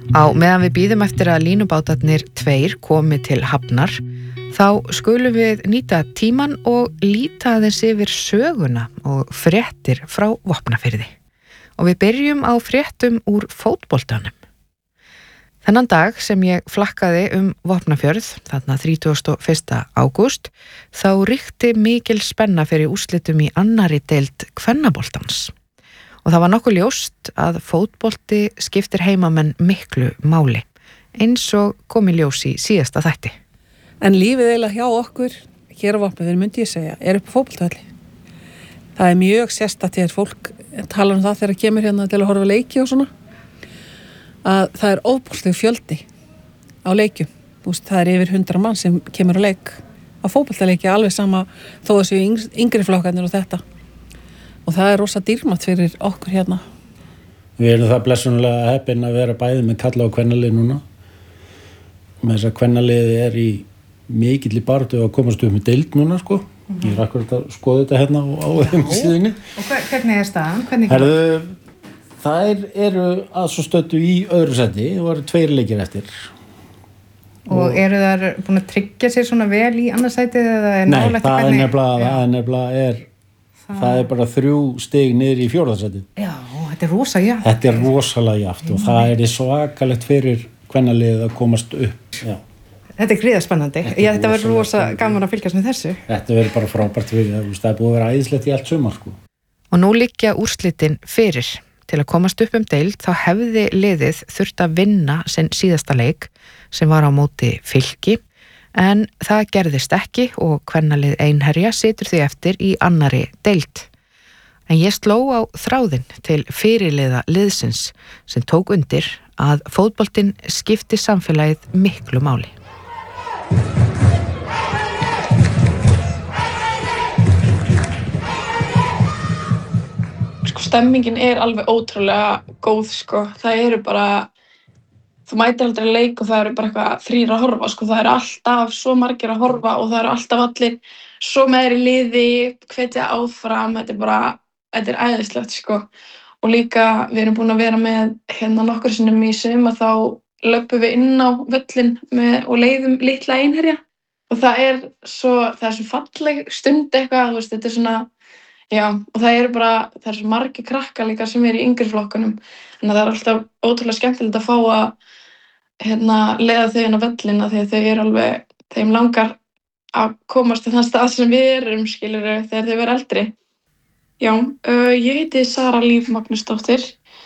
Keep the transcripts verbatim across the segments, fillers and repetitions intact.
Á meðan við bíðum eftir að línubátarnir tveir komi til hafnar, þá skulum við nýta tíman og líta aðeins yfir söguna og fréttir frá Vopnafirði. Og við byrjum á fréttum úr fótboltanum. Þennan dag sem ég flakkaði um Vopnafjörð, þarna þrítugasta og fyrsta ágúst, þá ríkti mikil spenna fyrir úrslitum í annarri deild kvennaboltans. Og það var nokkuð ljóst að fótbolti skiptir heimamenn miklu máli, eins og kom í ljós í síðasta þætti. En lífið eiginlega hjá okkur, hér á Vopnafirði myndi ég segja, er upp á fótboltavelli. Það er mjög sérstakt þegar fólk tala um það þegar kemur hérna til að horfa leiki og svona, að það er óbúslega fjöldi á leikjum. Búst, það er yfir hundra mann sem kemur á leik á fótboltaleiki, alveg sama þó að séu yngri flokkarnir og þetta. Og það er rosa dýrmætt fyrir okkur hérna. Við erum það blessunlega heppin að vera bæði með kalla og kvennalið núna. Með þess að kvennaliði er í mikill í baráttu að komast upp með deild núna, sko. Mm-hmm. Ég er akkurat að skoða þetta hérna á heimasíðunni. Og hvernig er staðan? Hvernig... Herðu, þær eru að svo stöddu í öðru seti og eru tveir leikir eftir. Og, og eru þær búin að tryggja sér svona vel í annarsætið eða er Nei, nálægt það hvernig... er nefnilega, það er nefnilega er Það... það er bara þrjú stig niður í fjórðasætið. Já, þetta er rosa jafnt. Þetta er rosalega jafnt og það er svakalegt fyrir kvennaliðið að komast upp. Já. Þetta er gríðarspennandi. Já, þetta verður rosa gaman að fylgjast með þessu. Þetta verður bara frábært fyrir það. Það er búið að vera æðislegt í allt sumar, sko. Og nú liggja úrslitin fyrir. Til að komast upp um deild þá hefði liðið þurft að vinna sinn síðasta leik sem var á móti Fylki. En það gerðist ekki og kvennalið Einherja situr því eftir í annari deild. En ég sló á þráðinn til fyrirliða liðsins sem tók undir að fótboltinn skipti samfélagið miklu máli. Sko, stemmingin er alveg ótrúlega góð, sko. Það eru bara... Þú mætir aldrei leik og það eru bara eitthvað þrír að horfa, sko. Það eru alltaf svo margir að horfa og það eru alltaf allir svo með þér í liði, hvetja áfram, þetta er bara, þetta er æðislegt, sko. Og líka, við erum búin að vera með hérna nokkur sinnum í sumar, þá löpum við inn á völlinn með, og leiðum litla Einherja. Og það er svo, það er svo falleg stund eitthvað, þú veist, þetta er svona, já, og það eru bara, það er svo margir krakkar líka sem eru í yngri flokkunum. Þannig að það er alltaf ótrúlega skemmtilegt að fá að hérna, leiða þau inn á völlina því að þau eru alveg, þeim langar að komast til þann stað sem við erum, skilurðu, þegar þau verða eldri. Já, uh, ég heiti Sara Líf Magnúsdóttir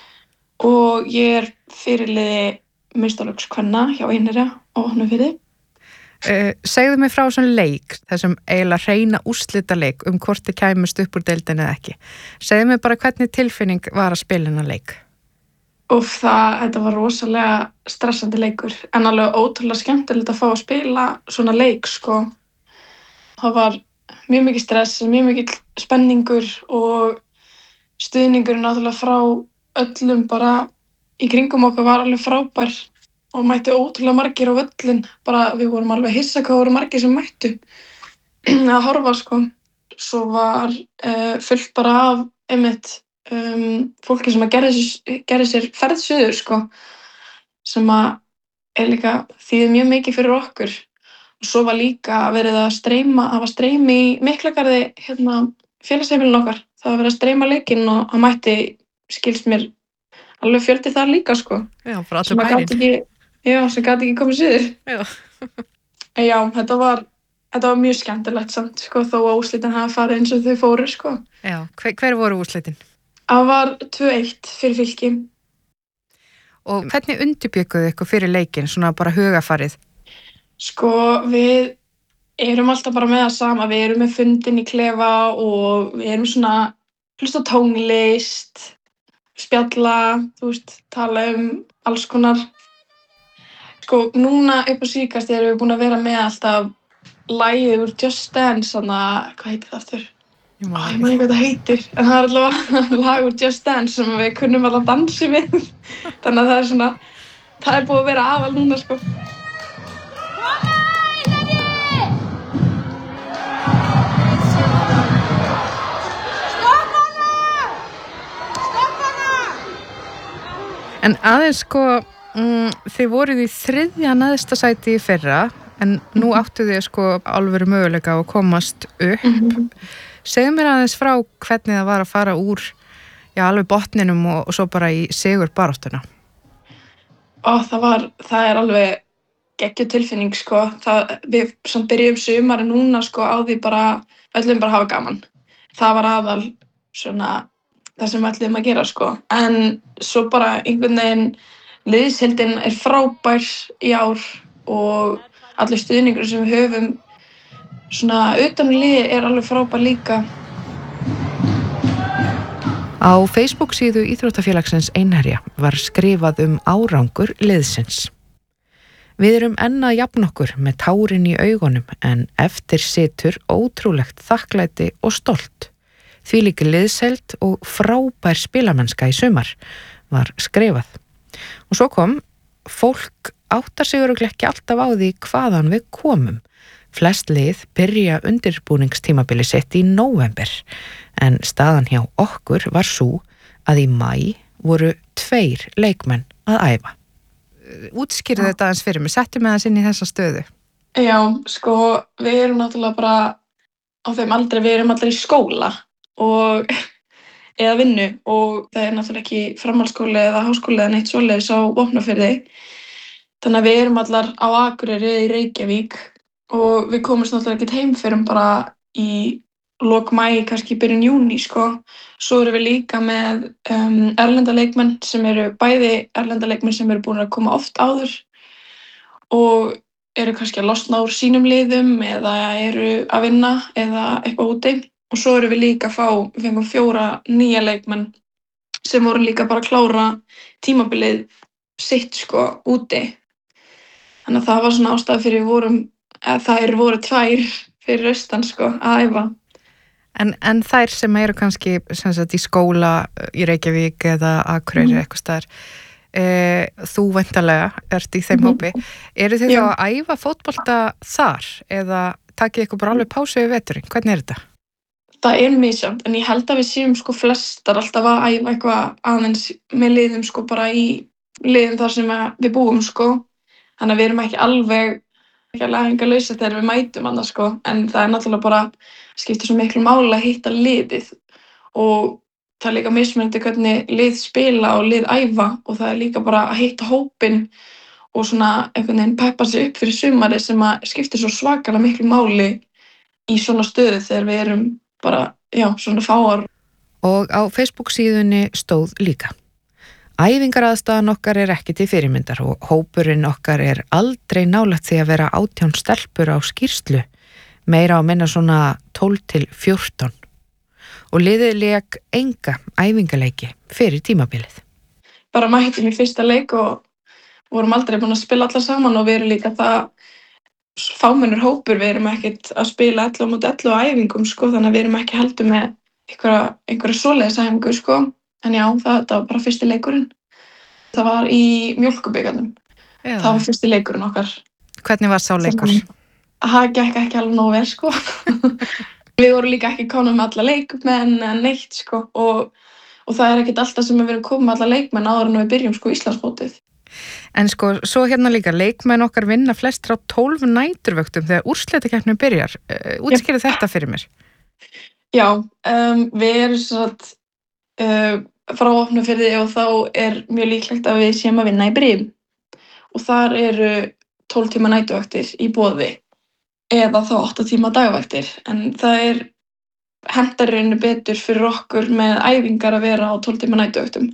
og ég er fyrirliði meistaraflokks-kvenna hjá Einherja á Vopnafirði. Uh, segðu mig frá svona leik, þessum eiginlega hreina úrslita leik um hvort þið kæmust upp úr deildinni eða ekki. Segðu mig bara hvernig tilfinning var að spila þennan leik. Úff, það, þetta var rosalega stressandi leikur, en alveg ótrúlega skemmtilegt að fá að spila svona leik, sko. Það var mjög mikið stress, mjög mikið spenningur og stuðningur náttúrulega frá öllum bara í kringum okkur var alveg frábær og mættu ótrúlega margir á völlin, bara við vorum alveg hissa hvað voru margir sem mættu að horfa, sko. Svo var uh, fullt bara af einmitt Um, fólki sem að gerði sér, gerði sér ferð suður, sko, sem að er líka þýðir mjög mikið fyrir okkur. Og svo var líka verið að streyma, það var streymi í Miklagarði, hérna, félagsheimilin okkar. Það var verið að streyma leikinn og það mætti, skilst mér, alveg fjöldi þar líka, sko. Já, fyrir allir bærin. Já, sem gat ekki komið suður. Já. Já, þetta var, þetta var mjög skemmtilegt samt, sko, þó að úrslitin hafa farið eins og þau fóru, sko. Já, hver, hver voru úrslitin? Það var tvö eitt fyrir Fylki. Og hvernig undirbjugguðu ykkur fyrir leikinn, svona bara hugafarið? Sko, við erum alltaf bara með það sama. Við erum með fundin í klefa og við erum svona hlusta á tónlist, spjalla, þú veist, tala um alls konar. Sko, núna upp á síðkast erum við búin að vera með alltaf lagið úr Just Dance, svona, hvað heitir það aftur? Ég man ekki hvað það heitir, en það er allavega lag úr Just Dance sem við kunnum alveg að dansa við. Þannig að það er svona, það er búið að vera aðal núna, sko. En aðeins, sko, Mm, þið voruð í þriðja neðsta sæti í fyrra en nú áttu þið sko alvöru möguleika að komast upp. Mhm. Segðu mér aðeins frá hvernig það var að fara úr já, alveg botninum og, og svo bara í sigur baráttuna. Og það var, það er alveg geggjuð tilfinning sko. Það, við samt byrjum sumari núna sko á því bara öllum bara hafa gaman. Það var aðal svona það sem við ætluðum að gera sko. En svo bara einhvern veginn liðsheildin er frábær í ár og allir stuðningur sem við höfum svona utan liði er alveg frábær líka. Á Facebook síðu Íþróttafélagsins Einherja var skrifað um árangur liðsins. Við erum enn að jafna okkur með tárin í augunum en eftir situr ótrúlegt þakklæti og stolt. Þvílík liðsheild og frábær spilamennska í sumar var skrifað. Og svo kom, fólk áttar sig örugglega ekki alltaf á því hvaðan við komum. Flest lið byrja undirbúningstímabili sitt í nóvember en staðan hjá okkur var sú að í maí voru tveir leikmenn að æfa. Útskýrðu þetta aðeins fyrir mig, settu mig aðeins inn í þessa stöðu. Já, sko, við erum náttúrulega bara á þeim aldrei, við erum allir í skóla og eða vinnu og það er náttúrulega ekki framhaldsskóli eða háskóli eða neitt svoleiðis á Vopnafirði. Þannig að við erum allar á Akureyri í Reykjavík og við komumst náttúrulega ekki heim fyrir bara í lok maí, kannski í byrjun júní sko. Svo erum við líka með um, erlenda leikmenn sem eru bæði erlenda leikmenn sem eru búin að koma oft áður og eru kannski að losna úr sínum liðum eða eru að vinna eða eitthvað úti. Og svo erum við líka að fá, við fengum fjóra nýja leikmenn sem voru líka bara að klára tímabilið sitt sko úti. Þannig að það var svona ástæða fyrir við vorum, eða þær voru tvær fyrir austan sko að æfa. En, en þær sem eru kannski sem sagt, í skóla í Reykjavík eða Akureyri mm. eitthvað staðar, e, þú væntanlega ert í þeim hópi, mm. eru þið þá að æfa fótbolta þar eða takið ykkur bara alveg pásu yfir veturinn? Hvernig er þetta? Það er misjafnt, en ég held að við séum sko flestar alltaf að æfa eitthvað aðeins með liðum sko bara í liðum þar sem við búum sko. Þannig að við erum ekki alveg ekki alveg æfingalausa þegar við mætum annars sko, en það er náttúrulega bara skiptir svo miklu máli að hitta liðið og það er líka mismunandi hvernig lið spila og lið æfa og það er líka bara að hitta hópinn og svona einhvern veginn peppa sig upp fyrir sumari sem að skiptir svo svakalega miklu máli í svona stöðu þegar við erum bara, já, svona fáar. Og á Facebook síðunni stóð líka. Æfingaraðstæðan okkar er ekki til fyrirmyndar og hópurinn okkar er aldrei nálægt því að vera átján stelpur á skýrslu, meira á minna svona tólf til fjórtán. Og liðið lék enga æfingaleiki fyrir tímabilið. Bara mættum í fyrsta leik og vorum aldrei búin að spila allar saman og við erum líka það fámennur hópur, við erum ekkert að spila ellefu á móti ellefu á æfingum sko, þannig að við erum ekki heldur með einhverja, einhverja svoleiðis æfingu sko. En já, það, það var bara fyrsti leikurinn. Það var í mjólkubikarnum. Það var fyrsti leikurinn okkar. Hvernig var sá leikur? Það gekk ekki alveg nógu vel, sko. Við vorum líka ekki komin með alla leikmenn neitt, sko. Og, og það er ekkert alltaf sem við erum komið með alla leikmenn áður en við byrjum, sko, Íslandsmótið. En sko, svo hérna líka, leikmenn okkar vinna flestra á tólf næturvöktum þegar úrslitakeppnin byrjar. Útskýrðu þetta fyrir mér? Já, um, við erum svona Uh, frá Vopnafirði og þá er mjög líklegt að við séum að vinna í Brim og þar eru tólf tíma næturvaktir í boði eða þá átta tíma dagvaktir en það er hentarinu betur fyrir okkur með æfingar að vera á tólf tíma næturvaktum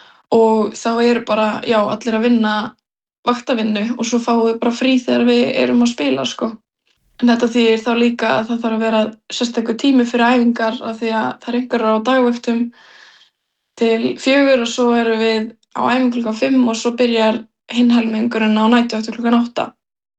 og þá eru bara, já, allir að vinna vaktavinnu og svo fáum við bara frí þegar við erum að spila sko. En þetta þýðir þá líka að það þarf að vera sérstakur tími fyrir æfingar af því að það er einhverjar á dagvaktum til fjögur og svo erum við á æfingu klukkan fimm og svo byrjar hinn helmingurinn á næturvakt klukkan átta.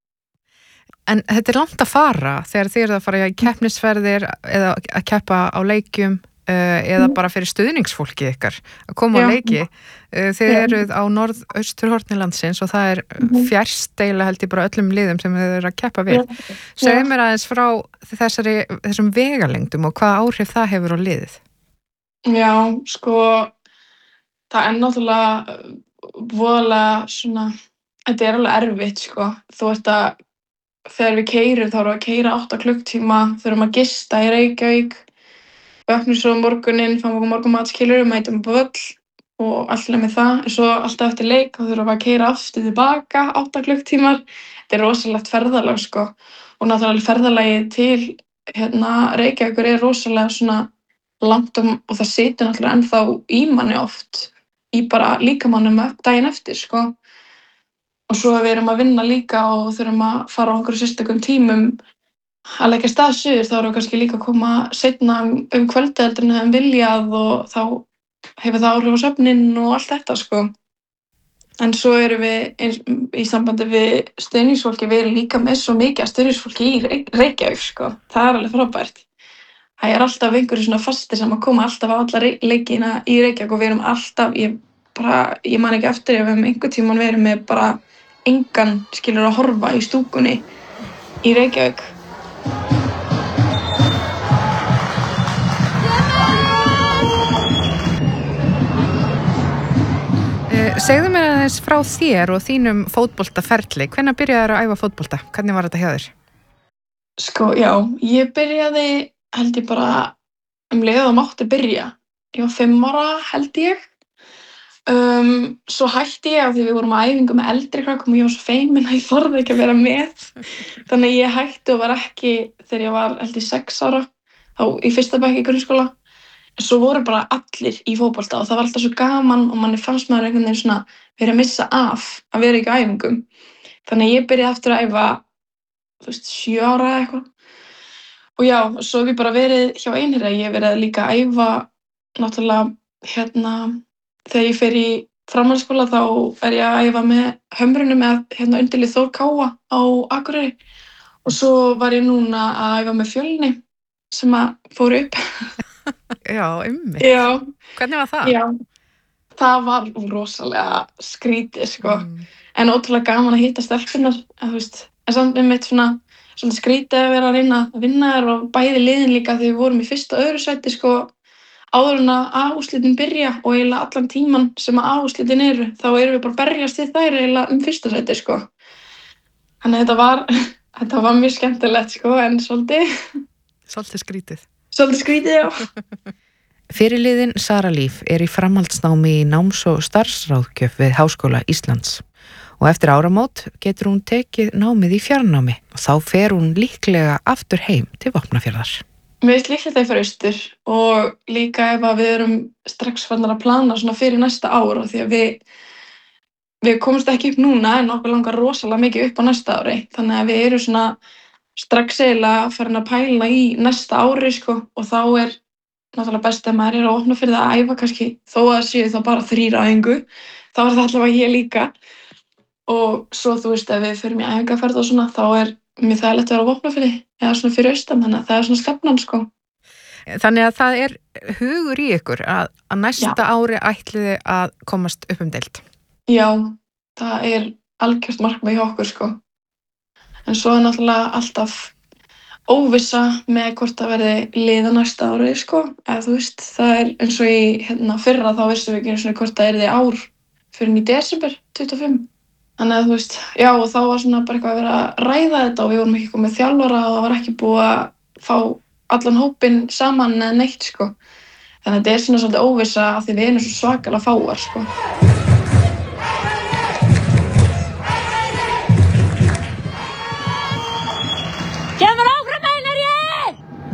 En þetta er langt að fara þegar þið eru að fara í keppnisferðir eða að keppa á leikjum uh, eða bara fyrir stuðningsfólki ykkar að koma á leiki. Uh, þið eruð á norðausturhorni landsins og það er fjærsteila held ég bara öllum liðum sem þið eru að keppa við. Segðu mér aðeins frá þessari, þessum vegalengdum og hvaða áhrif það hefur á liðið? Já, sko, það er náttúrulega voðalega svona, þetta er alveg erfitt sko, þú ert að, þegar við keyrum þá erum við að keyra átta klukktíma, þurfum að gista í Reykjavík, vöknum svo um morguninn, fáum okkur morgunmatskilur, mætum upp á völl og allir með það, en svo alltaf eftir leik þá þurfum við að keyra aftur tilbaka átta klukktímar, þetta er rosalegt ferðalag sko, og náttúrulega ferðalagið til hérna Reykjavíkur er rosalega svona langt um, og það situr náttúrulega ennþá í manni oft, í bara líkamannum daginn eftir sko, og svo við erum að vinna líka og þurfum að fara á einhverjum sérstökum tímum að leggja stað suður, þá erum við kannski líka að koma seinna um kvöldið heldur en við höfum viljað og þá hefur það áhrif á svefninn og allt þetta sko. En svo erum við eins, í sambandi við stuðningsfólki, við erum líka með svo mikið að stuðningsfólki í Reykjavík sko, það er alveg frábært. Það er alltaf einhverju svona fastir sem að koma alltaf á alla leikina í Reykjavík og við erum alltaf, ég bara, ég man ekki eftir ef við hefum einhvern tímann verið með bara engan skilur að horfa í stúkunni í Reykjavík. Segðu mér aðeins frá þér og þínum fótboltaferli. Hvenær byrjaðir að æfa fótbolta? Hvernig var þetta hjá þér? Sko, já, ég byrjaði held ég bara um leið og mátti byrja. Ég var fimm ára held ég. Um, svo hætti ég af því við vorum á æfingu með eldri krakkum og ég var svo feimin að ég þorði ekki að vera með. Þannig að ég hætti og var ekki þegar ég var held ég sex ára, þá í fyrsta bekk í grunnskóla. Svo voru bara allir í fótbolta og það var alltaf svo gaman og manni fannst maður einhvern veginn svona verið að missa af að vera ekki á æfingum. Þannig að ég byrjaði aftur að æfa, þú veist, sjö ára eða eitthvað. Og já, svo hef ég bara verið hjá Einherja, ég hef verið líka að æfa náttúrulega hérna, þegar ég fer í framhaldsskóla þá er ég að æfa með Hömrunum með hérna undirlið Þór Káa á Akureyri. Og svo var ég núna að æfa með Fjölni sem að fóru upp. Já, einmitt. Já. Hvernig var það? Já, það var rosalega skrítið, sko. Mm. En ótrúlega gaman að hitta stelpunar, þú veist. En samt einmitt svona, svona skrítið að vera að reyna að vinna þær og bæði liðin líka þegar við vorum í fyrsta og öðru sæti, sko, áður en að A-úrslitin byrja og eiginlega allan tíman sem að A-úrslitin eru, þá erum við bara að berjast við þær eiginlega um fyrsta sæti, sko. Þannig að þetta var, þetta var mjög skemmtilegt, sko, en svolítið... Svolítið skrítið. Svolítið skrítið, já. Fyrirliðin Sara Líf er í framhaldsnámi í náms- og starfsráðgjöf við Háskóla Íslands og eftir áramót getur hún tekið námið í fjarnámi og þá fer hún líklega aftur heim til Vopnafjarðar. Mér finnst líklegt að ég fer austur og líka ef að við erum strax farnar að plana svona fyrir næsta ár og því að við, við komumst ekki upp núna en okkur langar rosalega mikið upp á næsta ári þannig að við erum svona strax eiginlega farin að pæla í næsta ári sko, og þá er náttúrulega best að maður er að opna fyrir það að æfa kannski þó að það séu þá bara þrír á æfingu, þá er það allavega ég líka og svo þú veist ef við förum í æfingaferð og svona þá er mjög þægilegt að vera að opna fyrir eða svona fyrir austan, þannig að það er svona stefnan sko. Þannig að það er hugur í ykkur að, að næsta Já. ári ætliði að komast upp um deild. Já, það er algjört markmið hjá okkur sko. En svo er náttúrulega alltaf óvissa með hvort það verði liða næsta ári, sko. Eða þú veist, það er eins og í hérna, fyrra þá vissum við ekki einu svona hvort það yrði ár fyrir í desember tuttugu og fimm. Þannig að þú veist, já og þá var svona bara eitthvað að vera að ræða þetta og við vorum ekki komið þjálfara og það var ekki búið að fá allan hópinn saman eða neitt, sko. Þannig að þetta er svona svolítið óvissa af því við erum svo svakalega fáar, sko. Kemur áfram Einherji!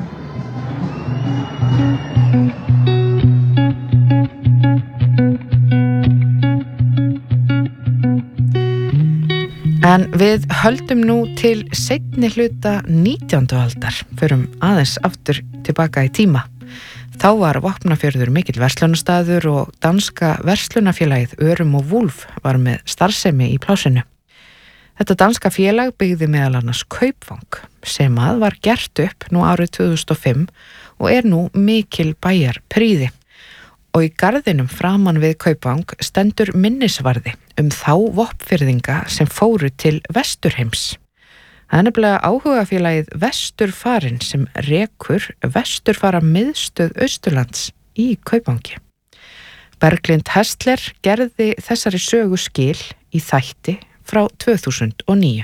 En við höldum nú til seinni hluta nítjándu aldar, förum aðeins aftur tilbaka í tíma. Þá var Vopnafjörður mikill verslunarstaður og danska verslunarfélagið Örum og Wulff var með starfsemi í plásinu. Þetta danska félag byggði meðal annars Kaupvang sem að var gert upp nú árið tvö þúsund og fimm og er nú mikil bæjar prýði. Og í garðinum framan við Kaupvang stendur minnisvarði um þá Vopnfirðinga sem fóru til Vesturheims. Það er nefnilega áhugafélagið Vesturfarin sem rekur Vesturfara miðstöð Austurlands í Kaupangi. Berglind Hestler gerði þessari sögu skil í þætti frá tvö þúsund og níu.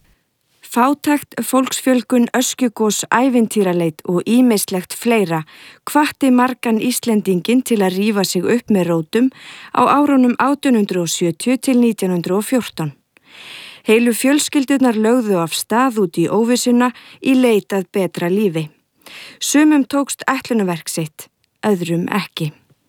Fátækt, fólksfjölgun, öskjugos, ævintýraleit og ýmislegt fleira hvatti margan Íslendingin til að rífa sig upp með rótum á árunum átján hundrað sjötíu til nítján hundrað og fjórtán. Heilu fjölskyldurnar lögðu af stað út í óvissuna í leit að betra lífi. Sumum tókst ætlunarverk sitt, öðrum ekki.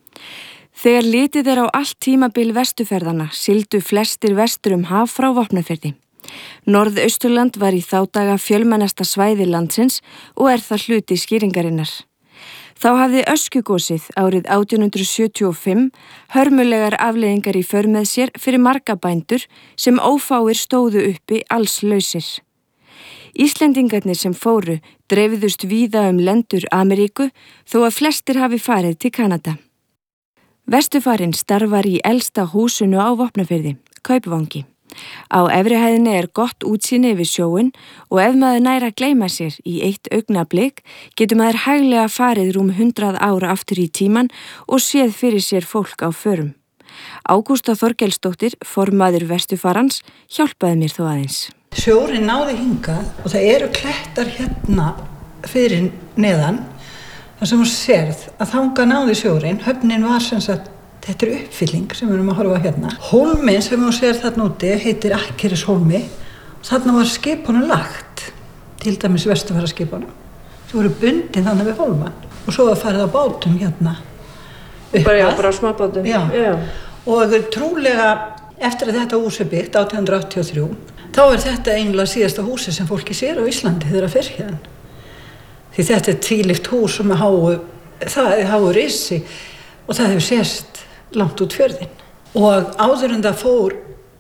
Þegar litið er á allt tímabil vestuferðana, sigldu flestir vestur um haf frá Vopnafirði. Norðausturland var í þá daga fjölmennasta svæði landsins og er það hluti skýringarinnar. Þá hafði öskjugosið árið átján hundrað sjötíu og fimm hörmulegar afleiðingar í för með sér fyrir marga bændur sem ófáir stóðu uppi alls lausir. Íslendingarnir sem fóru dreifðust víða um lendur Ameríku þó að flestir hafi farið til Kanada. Vestufarinn starfar í elsta húsinu á Vopnafirði, Kaupvangi. Á efri hæðinni er gott útsýni yfir sjóinn og ef maður nær að gleyma sér í eitt augnablik getur maður hæglega farið rúm hundrað ára aftur í tíman og séð fyrir sér fólk á förum. Ágústa Þorkelsdóttir, formaður Vestufarans, hjálpaði mér þó aðeins. Sjórinn náði hingað og það eru klettar hérna fyrir neðan þar sem hún sérð að þangað náði sjórinn. Höfnin var sem sagt, þetta er uppfylling sem við erum að horfa hérna. Hólminn sem hún sér þarna úti heitir Akkerishólmi og þarna var skipunum lagt, til dæmis Vesturfaraskipunum. Svo voru bundin þannig við hólman og svo var farið á bátum hérna upp Bara, já, að. bara á smábátum. Já. Já. Og trúlega eftir að þetta hús er byggt átján hundrað áttatíu og þrjú, þá er þetta eiginlega síðasta húsi sem fólki sér á Íslandi þegar það fer hérna. Því þetta er tvílyft hús sem er háu, það er háu risi og það hefur sést langt út fjörðin. Og áður en það fór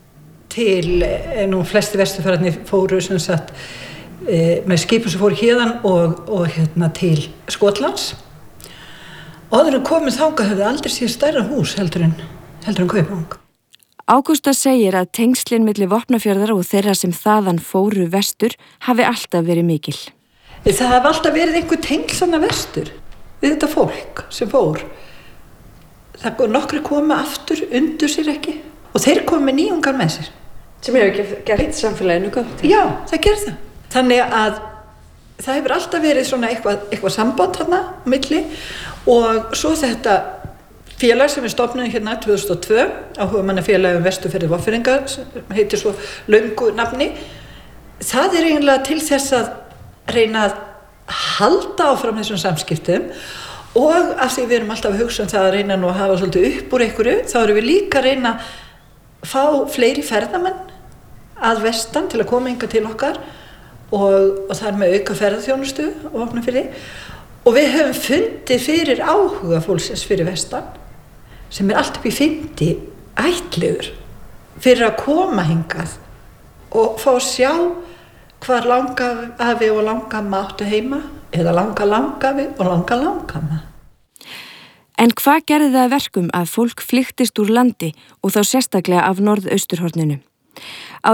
til, nú flesti vesturfararnir fóru sem sagt e, með skipum sem fóru hérðan og, og hérna til Skotlands. Og áður en komið þangað hefði aldrei séð stærra hús heldur en, heldur en Kaupang. Ágústa segir að tengslin milli Vopnafjarðar og þeirra sem þaðan fóru vestur hafi alltaf verið mikil. Það hafi alltaf verið einhver tengslanna vestur við þetta fólk sem fór. Það nokkri komu aftur, undur sér ekki og þeir komu með nýjungar með sér. Sem hefur ekki gert samfélaginu gott. Já, það gerði það. Þannig að það hefur alltaf verið svona eitthvað, eitthvað samband þarna á milli og svo þetta félag sem við stofnaðum hérna tvö þúsund og tvö, áhugamannafélag um Vesturfirði Vopnfirðinga, sem heitir svo löngu nafni. Það er eiginlega til þess að reyna að halda áfram þessum samskiptum og af því við erum alltaf að hugsa um það að reyna nú að hafa svolítið upp úr einhverju, þá erum við líka að reyna að fá fleiri ferðamenn að vestan til að koma hingað til okkar og, og það er með auka ferðaþjónustu og Vopnafirði og við höfum fundið fyrir áhuga fólksins fyrir vestan sem er allt upp í fimmti ættliður fyrir að koma hingað og fá að sjá hvar langafi og langamma áttu heima eða langa langafi og langa langamma. En hvað gerði það verkum að fólk flyktist úr landi og þá sérstaklega af norðausturhorninu?